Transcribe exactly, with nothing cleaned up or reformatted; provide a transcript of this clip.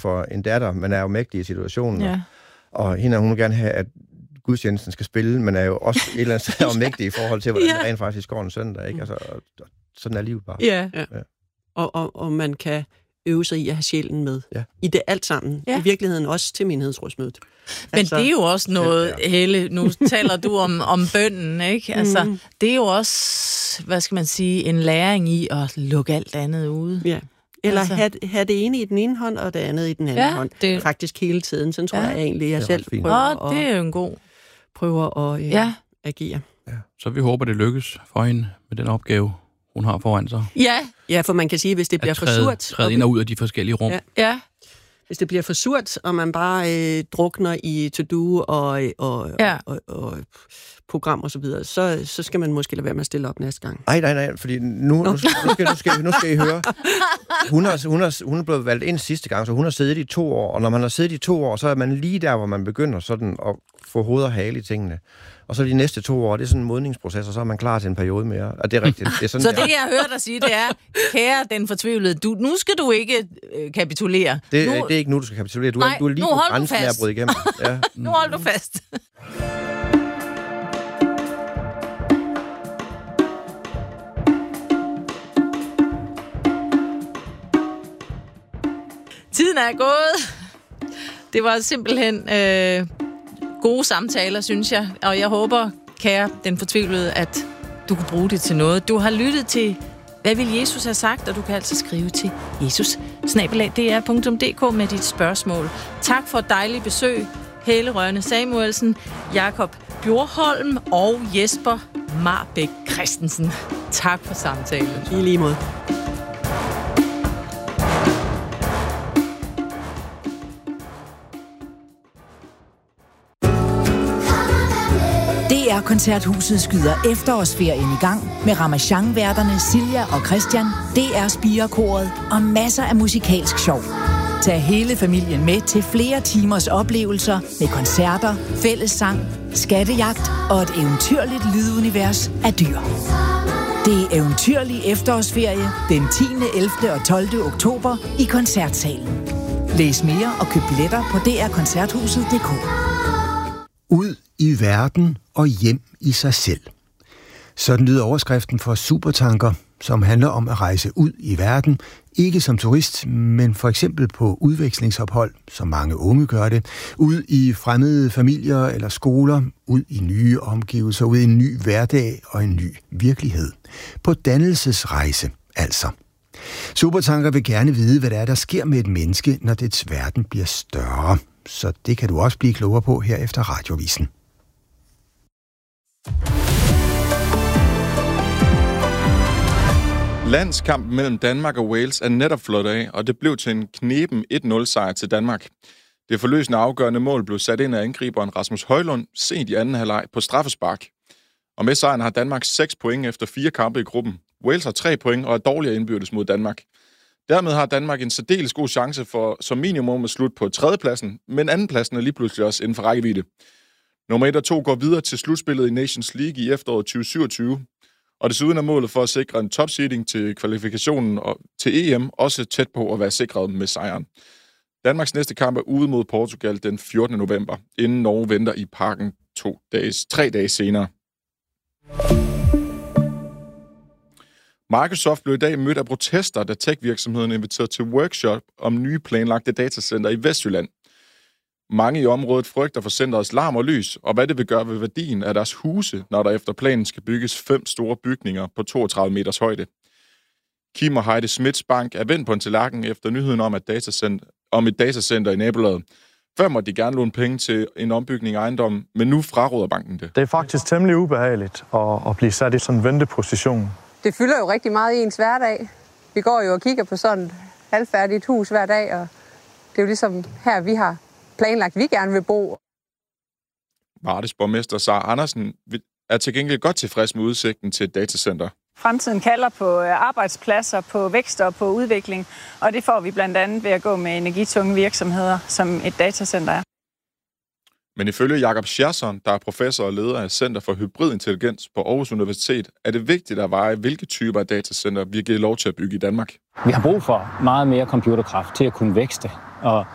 for en datter, man er jo mægtig i situationen, Ja. og, og hende, hun vil gerne have, at gudstjenesten skal spille, men er jo også et eller andet sted mægtig i forhold til, hvordan ja. det rent faktisk går en søndag, ikke? Altså, og, og sådan er livet bare. Ja, ja. ja. Og, og, og man kan øve sig i at have sjælen med. Ja. I det alt sammen. Ja. I virkeligheden også til menighedsrådsmødet. Men altså, det er jo også noget, ja. Helle, nu taler du om, om bønnen, ikke? Altså, mm. det er jo også, hvad skal man sige, en læring i at lukke alt andet ude. Ja. Eller altså. have, have det ene i den ene hånd, og det andet i den anden ja, hånd. Det... Faktisk hele tiden. Sådan tror ja. jeg egentlig, jeg selv prøver Åh, det er jo en god... prøver at øh, ja. agere. Ja. Så vi håber, det lykkes for hende med den opgave, hun har foran sig. Ja, ja, for man kan sige, hvis det bliver træde, for surt... Træde ind og ud af de forskellige rum. Ja. ja. Hvis det bliver for surt, og man bare øh, drukner i to-do og, og, ja. og, og, og program og så videre, så, så skal man måske lade være med at stille op næste gang. Nej, nej, nej, fordi nu, nu, nu, skal, nu, skal, nu skal I høre. Hun har, hun, har, hun er blevet valgt ind sidste gang, så hun har siddet i to år, og når man har siddet i to år, så er man lige der, hvor man begynder sådan at få hoved og hale i tingene. Og så de næste to år, det er sådan en modningsproces, og så er man klar til en periode mere. Og det er rigtigt. Det er sådan, så det, jeg hører dig sige, det er, kære den fortvivlede, du, nu skal du ikke øh, kapitulere. Det, nu... det er ikke nu, du skal kapitulere. Du, Nej, er, du er lige på grænsen af at bryde igennem. Ja. Nu hold du fast. Tiden er gået. Det var simpelthen øh, gode samtaler, synes jeg. Og jeg håber, kære den fortvivlede, at du kan bruge det til noget. Du har lyttet til, hvad vil Jesus have sagt? Og du kan altså skrive til jesus snabel-a d r punktum d k med dit spørgsmål. Tak for et dejligt besøg. Helle Rønne Samuelsen, Jakob Bjorholm og Jesper Marbæk Christensen. Tak for samtalen. I lige måde. D R-koncerthuset skyder efterårsferien i gang med Ramachan-værterne Silja og Christian, D R Spirekoret og masser af musikalsk sjov. Tag hele familien med til flere timers oplevelser med koncerter, fællessang, skattejagt og et eventyrligt lydunivers af dyr. Det er eventyrlig efterårsferie den tiende, ellevte og tolvte oktober i Koncertsalen. Læs mere og køb billetter på d r koncerthuset punktum d k. Ud i verden og hjem i sig selv. Sådan lyder overskriften for Supertanker, som handler om at rejse ud i verden, ikke som turist, men for eksempel på udvekslingsophold, som mange unge gør det, ud i fremmede familier eller skoler, ud i nye omgivelser, ud i en ny hverdag og en ny virkelighed. På dannelsesrejse, altså. Supertanker vil gerne vide, hvad der er, der sker med et menneske, når dets verden bliver større. Så det kan du også blive klogere på her efter Radiovisen. Landskampen mellem Danmark og Wales er netop flot af, og det blev til en kneben et nul sejr til Danmark. Det forløsende afgørende mål blev sat ind af angriberen Rasmus Højlund sent i anden halvleg på straffespark. Og med sejren har Danmark seks point efter fire kampe i gruppen. Wales har tre point og er dårligere indbyrdes mod Danmark. Dermed har Danmark en særdeles god chance for som minimum at slutte på tredjepladsen, men andenpladsen er lige pludselig også inden for rækkevidde. Nummer et og to går videre til slutspillet i Nations League i efteråret tyve syvogtyve, og desuden er målet for at sikre en topseeding til kvalifikationen og til E M også tæt på at være sikret med sejren. Danmarks næste kamp er ude mod Portugal den fjortende november, inden Norge venter i parken to dages, tre dage senere. Microsoft blev i dag mødt af protester, da tech-virksomheden inviterede til workshop om nye planlagte datacenter i Vestjylland. Mange i området frygter for centerets larm og lys, og hvad det vil gøre ved værdien af deres huse, når der efter planen skal bygges fem store bygninger på toogtredive meters højde. Kim og Heide Smits Bank er vendt på en tallerken efter nyheden om, at datacenter, om et datacenter i nabolaget. Før måtte de gerne låne penge til en ombygning af ejendommen, men nu fraråder banken det. Det er faktisk temmelig ubehageligt at, at blive sat i sådan en venteposition. Det fylder jo rigtig meget i ens hverdag. Vi går jo og kigger på sådan et halvfærdigt hus hver dag, og det er jo ligesom her, vi har planlagt, vi gerne vil bo. Vardes borgmester Sara Andersen er til gengæld godt tilfreds med udsigten til et datacenter. Fremtiden kalder på arbejdspladser, på vækst og på udvikling, og det får vi blandt andet ved at gå med energitunge virksomheder, som et datacenter er. Men ifølge Jakob Scherson, der er professor og leder af Center for Hybrid Intelligens på Aarhus Universitet, er det vigtigt at veje, hvilke typer af datacenter vi giver lov til at bygge i Danmark. Vi har brug for meget mere computerkraft til at kunne vækste, og